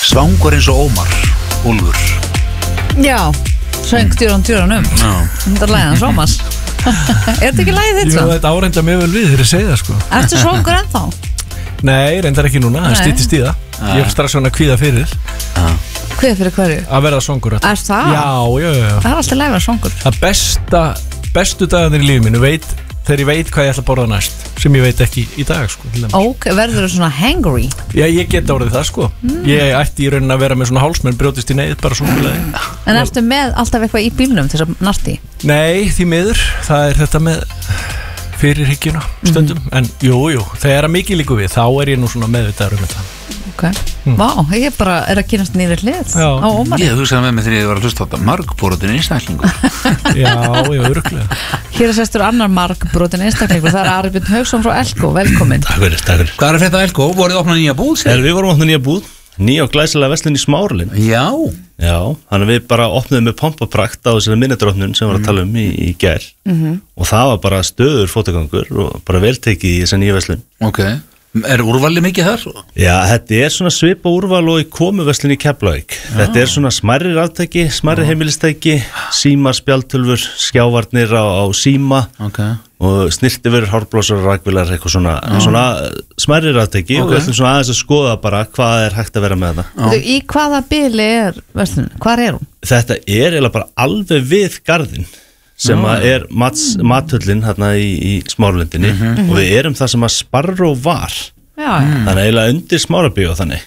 Svangur eins og Ómar, Úlfur. Já, söng dýran þetta er lagið hans Ómars. Er þetta ekki lagið þitt svo? Jú, þetta áreindar mjög vel við þegar ég segi það sko. Ertu svangur ennþá? Nei, reyndar ekki núna, það stýttist í það. Ég er strax svona kvíða fyrir. Kvíða fyrir hverju? Að verða svangur. Er það? Já. Það er alltaf leið að vera svangur. Það bestu dagarnir í lífið mínu þegar ég veit hvað ég ætla að borða næst, sem ég veit ekki í dag sko. Ok, verður þú svona hangry? Já, ég get orðið það sko. Ég ætti í raunin að vera með svona hálsmenn brjótist í neyð bara svona. En ertu með alltaf eitthvað í bílnum til þess að narti? Nei, því miður. Það er þetta með fyrirhyggjuna stundum. En jú, þegar mikið líku við, þá er ég nú svona meðvitaður þetta. Ok, vá, ég bara er að kynast nýri hlið á Ómari. Ég hugsaði með mig þegar ég var að hlusta á þetta margbrotin einstaklingur. Já, öruglega. Hér er sestur annar margbrotin einstaklingur. Það er Ari Björn Hauksson frá Elko, velkomin. Takk fyrir. Hvað er að frétta á Elko? Voruð þið opnað nýja búð? Við vorum opnað nýja búð, nýja og glæsilega verslun í Smáralind. Já, þannig við bara opnuðum með pompaprakt á þessari minnidrottnun sem við varum að tala um í gær. Og það var bara stöður fótagangur og bara veltekið í þessa nýja verslun. Ok. Er úrvalið mikið þar? Já, þetta er svona svipa úrval og í komuverslun í Keflavík. Þetta er svona smærri ráðtæki, smærri heimilistæki, símar, spjaldtölfur, skjávarnir á síma og snirtifur, hárblásar, rakvélar, eitthvað svona smærri ráðtæki og við ætlum svona aðeins að skoða bara hvað er hægt að vera með það. Í hvaða bili er verslun? Hvar er hún? Þetta er eiginlega bara alveg við garðinn sem er mathöllin hérna í Smáralindinni og við erum það sem að Sparró var. Þannig eiginlega undir Smárabíó þannig.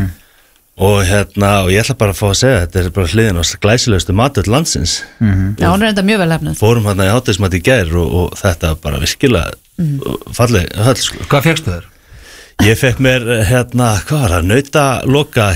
Og og ég ætla bara að fá að segja þetta er bara hliðin á glæsilegustu mathöll landsins. Já, hún er enda mjög vel hefnuð. Fórum hérna í hádegismat í gær og þetta bara virkilega falleg höll sko. Hvað fékkstu þér? Ég fekk mér hvað var það, nautaloka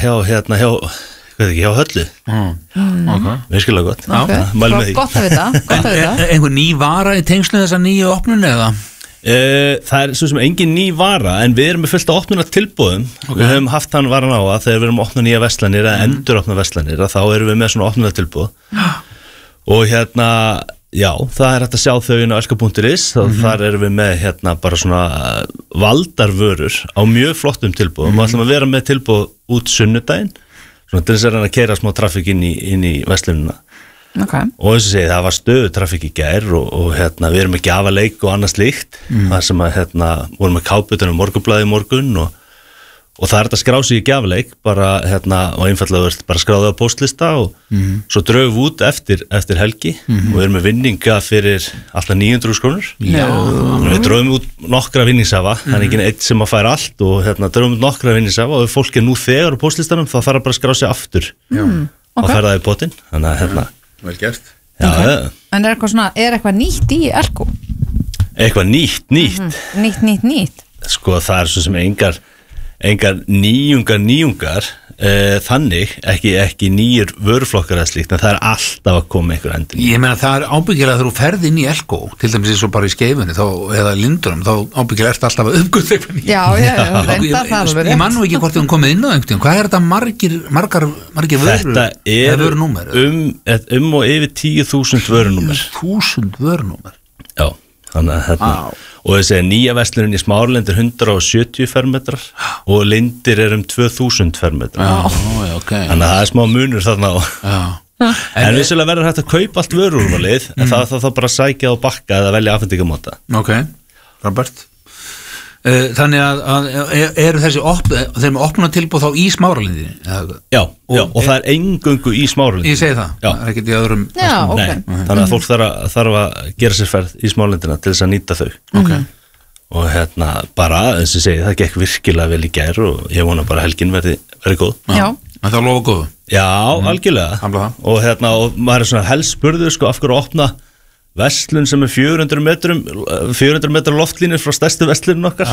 hjá höllu. Virkilega gott. Mæli með því. Gott að vita. Einhver ný vara í tengslu þessa nýju opnun eða? Það er svo sem engin ný vara en við erum með fullt að opnuna tilboðum. Við höfum haft þann varan á að þegar við erum að opna nýja verslanir eða endur opna verslanir þá erum við með svona opnuna tilboð. Og já, það er hægt að sjá þau inn á elka.is og þar erum við með bara svona valdarvörur á mjög flottum tilboðum og ætlum að vera með tilboð út sunnudaginn svona til þess að keyra smá trafík inn í verslunina. Og þess að segja, það var stöðu trafík í gær og við erum með gjafaleik og annað slíkt þar sem að vorum með káputunum morgunblaði í morgun og það er þetta skrá sig í gjafaleik bara og einfallega verður bara skráðið á póstlista og svo drögum við út eftir helgi og við erum með vinninga fyrir alltaf 900 krónur. Við drögum út nokkra vinningshafa, það er ekki eitt sem að færa allt og drögum út nokkra vinningshafa og ef fólk er nú þegar á póstlistanum þá þarf að bara skrá sig aftur og færa það í potinn. Þannig að vel gert. En er eitthvað nýtt í Elko? Eitthvað nýtt? Nýtt. Sko það er svo sem engar nýjungar þannig, ekki nýjur vöruflokkar eða slíkt, en það er alltaf að koma einhver endur. Ég meina það er ábyggilega þegar þú ferð inn í Elko, til dæmis eins og bara í Skeifunni eða Lindunum, þá ábyggilega ert alltaf að uppgöta eitthvað nýtt. Já, reyndar það alveg. Ég man nú ekki hvort við komið inn á einhvern veginn. Hvað er þetta margir vörur? Þetta er og yfir 10.000 vörunúmer. 10.000 vörunúmer? Já, þannig að og þessi nýja verslunin í Smáralind er 170 fermetrar og Lindir er 2000 fermetrar. Okay. Þannig að það er smá munur þarna á. En vissulega verður hægt að kaupa allt vörurúrvalið en það bara að sækja og bakka eða velja afhendingamóta. Ok, Robert. Þannig að eru þeir með opnunatilboð þá í Smáralindinni? Já, og það er eingöngu í Smáralindinni. Ég segi það, það er ekkert í öðrum. Já, ok. Nei, þannig að fólk þarf að gera sér ferð í Smáralindina til þess að nýta þau. Ok. Og bara, eins og segi, það gekk virkilega vel í gær og ég vona bara helgin verði góð. Já. En það lofa góðu? Já, algjörlega. Og maður er svona helst spurður af hverju að opna verslun sem er 400 metrar loftlínur frá stærstu verslunum okkar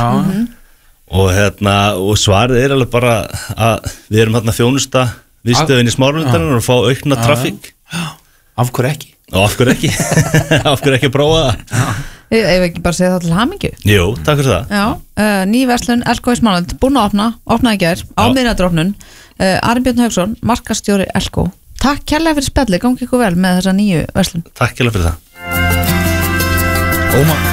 og svarið er alveg bara að við erum þjónusta viðstöðin í Smáralindinni og fá aukna trafík. Af hverju ekki? Og af hverju ekki? Af hverju ekki að prófa það? Ef ekki bara segja það til hamingju. Jú, takk fyrir það. Já, ný verslun Elko í Smáralind, búin að opna í gær á miðnæturopnun. Ari Björn Hauksson, markastjóri Elko. Takk kærlega fyrir spjalli, gangi ykkur vel með þessa nýju verslun. Takk kærlega fyrir það.